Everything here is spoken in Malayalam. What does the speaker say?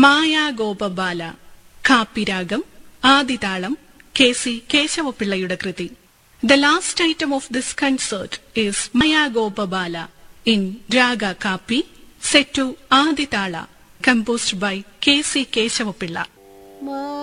Maya ഗോപബാല, കാപ്പിരാഗം, ആദിതാളം, KC കേശവപിള്ളയുടെ Krithi. The last item of this concert is Maya Gopabala in Raga Kapi, set to Aditala, composed by KC Keshavapilla.